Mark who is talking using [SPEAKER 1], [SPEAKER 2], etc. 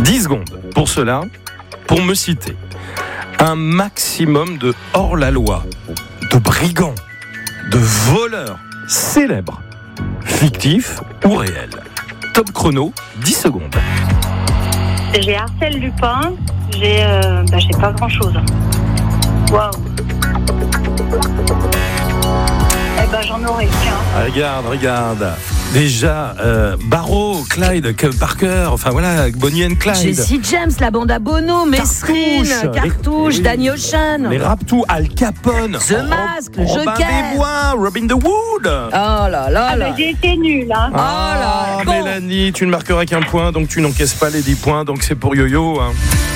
[SPEAKER 1] 10 secondes pour cela, pour me citer un maximum de hors-la-loi, de brigands, de voleurs célèbres, fictifs ou réels. Top chrono, 10 secondes.
[SPEAKER 2] J'ai Arsène Lupin, j'ai pas grand-chose. Waouh. Eh ben, j'en aurais qu'un.
[SPEAKER 1] Regarde. Déjà, Barrow, Clyde, Parker, enfin voilà, Bonnie and Clyde.
[SPEAKER 3] Jesse James, la bande à Bono, Mesrine, Cartouche, Danny Ocean.
[SPEAKER 1] Les Raptous, Al Capone.
[SPEAKER 3] The Mask, le
[SPEAKER 1] Robin
[SPEAKER 3] Joker.
[SPEAKER 1] des Bois, Robin the Wood.
[SPEAKER 3] Oh là là là.
[SPEAKER 2] J'ai été nulle, hein.
[SPEAKER 3] Oh là, bon.
[SPEAKER 1] Mélanie, tu ne marqueras qu'un point, donc tu n'encaisses pas les 10 points, donc c'est pour Yo-Yo. Hein.